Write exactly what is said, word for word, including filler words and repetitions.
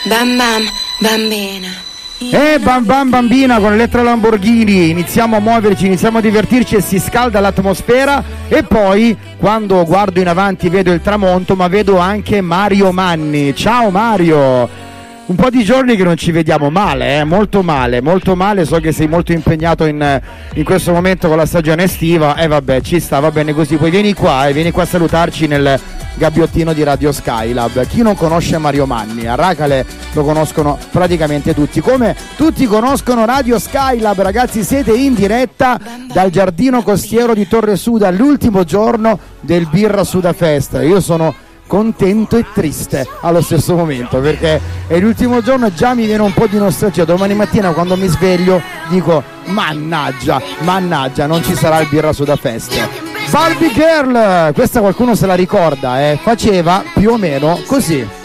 Bam bam, bambina. E bam bam bambina con Elettra Lamborghini, iniziamo a muoverci, iniziamo a divertirci e si scalda l'atmosfera. E poi quando guardo in avanti vedo il tramonto, ma vedo anche Mario Manni. Ciao Mario! Un po' di giorni che non ci vediamo, male, eh? molto male, molto male, so che sei molto impegnato in, in questo momento con la stagione estiva e eh, vabbè, ci sta, va bene così, poi vieni qua e eh, vieni qua a salutarci nel gabbiottino di Radio Skylab. Chi non conosce Mario Manni? A Racale lo conoscono praticamente tutti, come tutti conoscono Radio Skylab. Ragazzi, siete in diretta dal giardino costiero di Torre Suda, l'ultimo giorno del Birra Suda Fest. Io sono contento e triste allo stesso momento perché è l'ultimo giorno e già mi viene un po' di nostalgia. Domani mattina quando mi sveglio dico mannaggia, mannaggia, non ci sarà il Birra Suda Fest. Barbie Girl, questa qualcuno se la ricorda, eh? Faceva più o meno così.